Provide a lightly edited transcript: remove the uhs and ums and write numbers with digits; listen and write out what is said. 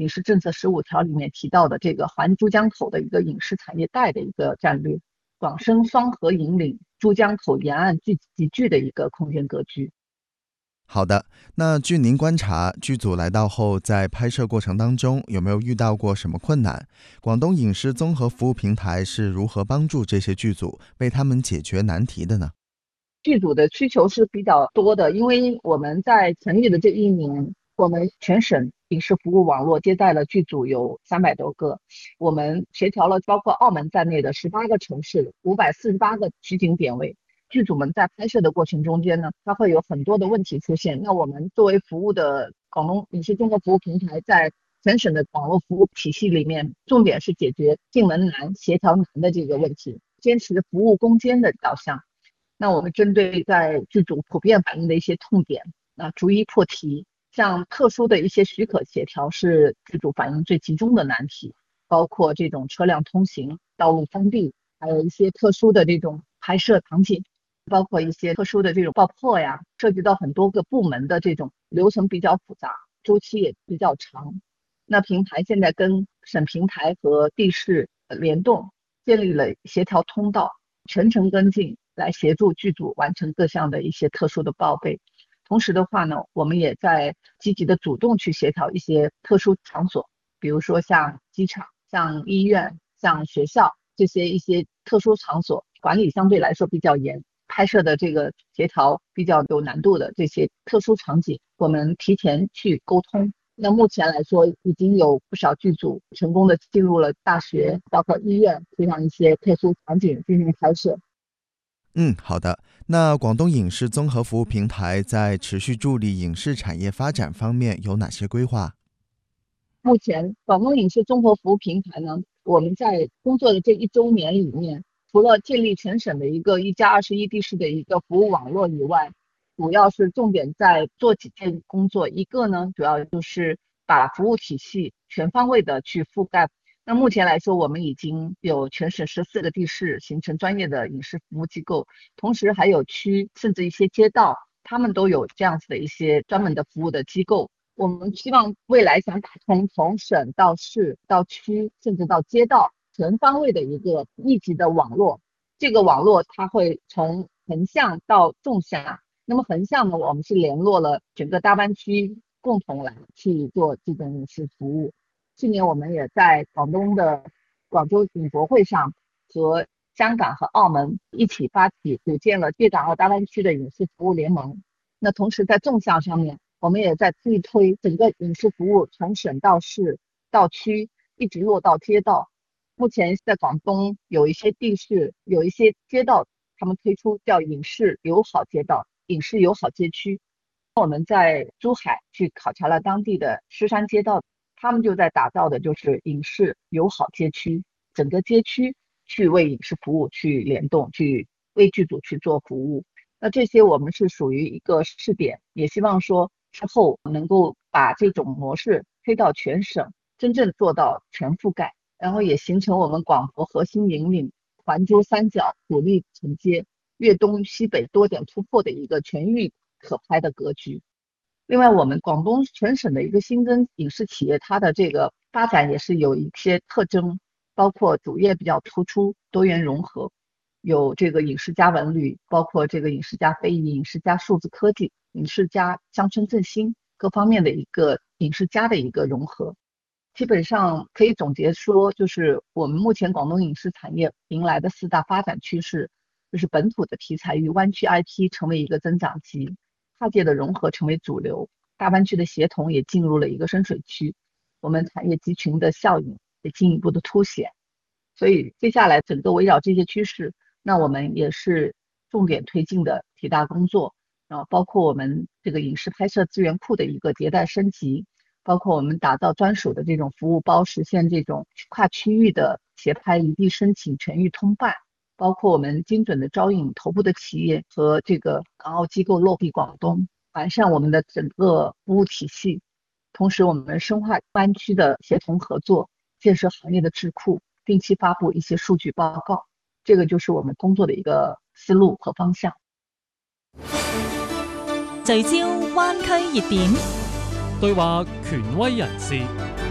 影视政策15条里面提到的这个环珠江口的一个影视产业带的一个战略，广深双河引领珠江口沿岸集聚的一个空间格局。 好的，那据您观察，剧组来到后在拍摄过程当中有没有遇到过什么困难？广东影视综合服务平台是如何帮助这些剧组为他们解决难题的呢？ 剧组的需求是比较多的，因为我们在成立的这1年，我们全省影视服务网络接待了剧组有300多个，我们协调了包括澳门在内的18个城市548个取景点位。剧组们在拍摄的过程中间呢，它会有很多的问题出现。那我们作为服务的广东影视综合服务平台，在全省的网络服务体系里面，重点是解决进门难、协调难的这个问题，坚持服务攻坚的导向。那我们针对在剧组普遍反映的一些痛点，逐一破题。像特殊的一些许可协调是剧组反映最集中的难题，包括这种车辆通行、道路封闭，还有一些特殊的这种拍摄场景，包括一些特殊的这种爆破呀，涉及到很多个部门的这种流程比较复杂，周期也比较长。那平台现在跟省平台和地市联动，建立了协调通道，全程跟进，来协助剧组完成各项的一些特殊的报备。同时的话呢，我们也在积极的主动去协调一些特殊场所，比如说像机场、像医院、像学校这些一些特殊场所，管理相对来说比较严，拍摄的这个协调比较有难度的这些特殊场景，我们提前去沟通。那目前来说，已经有不少剧组成功的进入了大学，包括医院这样一些特殊场景进行拍摄。 好的。那广东影视综合服务平台在持续助力影视产业发展方面有哪些规划？ 目前广东影视综合服务平台呢，我们在工作的这1周年里面，除了建立全省的一个1+21地市的一个服务网络以外，主要是重点在做几件工作。一个呢，主要就是把服务体系全方位的去覆盖。那目前来说，我们已经有全省14个地市形成专业的影视服务机构，同时还有区甚至一些街道，他们都有这样子的一些专门的服务的机构。我们希望未来想打通从省到市到区甚至到街道全方位的一个密集的网络。这个网络它会从横向到纵向，那么横向呢，我们是联络了整个大湾区共同来去做这种影视服务。去年我们也在广东的广州影博会上和香港和澳门一起发起组建了粤港澳大湾区的影视服务联盟。那同时在纵向上面，我们也在力推整个影视服务从省到市到区一直落到街道。目前在广东有一些地市有一些街道，他们推出叫影视友好街道、影视友好街区。我们在珠海去考察了当地的狮山街道，他们就在打造的就是影视友好街区，整个街区去为影视服务去联动，去为剧组去做服务。那这些我们是属于一个试点，也希望说之后能够把这种模式推到全省，真正做到全覆盖，然后也形成我们广博核心引领、环珠三角主力承接、粤东西北多点突破的一个全域可拍的格局。另外，我们广东全省的一个新增影视企业，它的这个发展也是有一些特征，包括主业比较突出、多元融合，有这个影视加文旅，包括这个影视加非遗、影视加数字科技、影视加乡村振兴各方面的一个影视加的一个融合。基本上可以总结说，就是我们目前广东影视产业迎来的4大发展趋势，就是本土的题材与湾区 IP 成为一个增长极，跨界的融合成为主流，大湾区的协同也进入了一个深水区，我们产业集群的效应也进一步的凸显。所以接下来整个围绕这些趋势，那我们也是重点推进的几大工作，包括我们这个影视拍摄资源库的一个迭代升级，包括我们打造专属的这种服务包，实现这种跨区域的协拍一地申请全域通办，包括我们精准的招引头部的企业和这个港澳机构落地广东，完善我们的整个服务体系。同时我们深化湾区的协同合作，建设行业的智库，定期发布一些数据报告，这个就是我们工作的一个思路和方向。 聚焦灣區熱點， 對話權威人士。